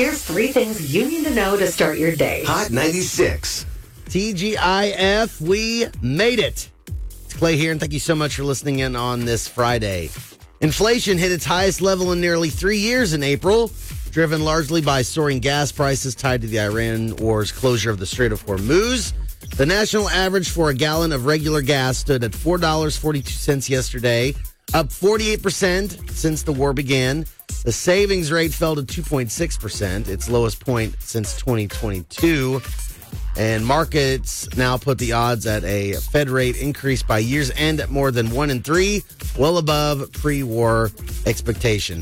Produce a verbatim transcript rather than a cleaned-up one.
Here's three things you need to know to start your day. Hot ninety-six. T G I F, we made it. It's Clay here, and thank you so much for listening in on this Friday. Inflation hit its highest level in nearly three years in April, driven largely by soaring gas prices tied to the Iran war's closure of the Strait of Hormuz. The national average for a gallon of regular gas stood at four dollars and forty-two cents yesterday, up forty-eight percent since the war began. The savings rate fell to two point six percent, its lowest point since twenty twenty-two. And markets now put the odds at a Fed rate increase by year's end at more than one in three, well above pre-war expectation.